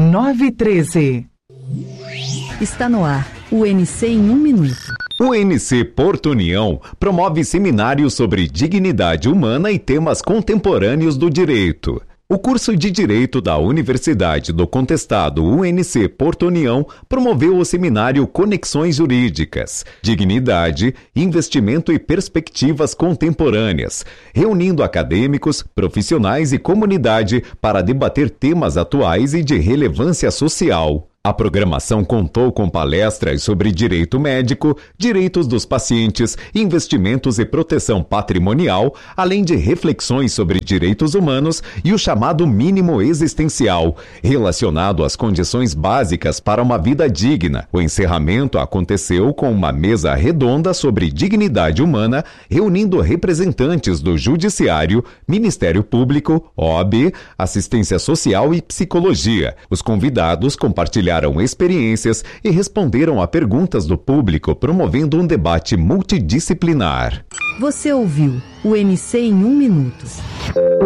913. Está no ar o NC em 1 minuto. O NC Porto União promove seminários sobre dignidade humana e temas contemporâneos do direito. O curso de Direito da Universidade do Contestado UNC Porto União promoveu o seminário Conexões Jurídicas, Dignidade, Investimento e Perspectivas Contemporâneas, reunindo acadêmicos, profissionais e comunidade para debater temas atuais e de relevância social. A programação contou com palestras sobre direito médico, direitos dos pacientes, investimentos e proteção patrimonial, além de reflexões sobre direitos humanos e o chamado mínimo existencial, relacionado às condições básicas para uma vida digna. O encerramento aconteceu com uma mesa redonda sobre dignidade humana, reunindo representantes do Judiciário, Ministério Público, OAB, Assistência Social e Psicologia. Os convidados compartilharam experiências e responderam a perguntas do público, promovendo um debate multidisciplinar. Você ouviu o NC em 1 minuto.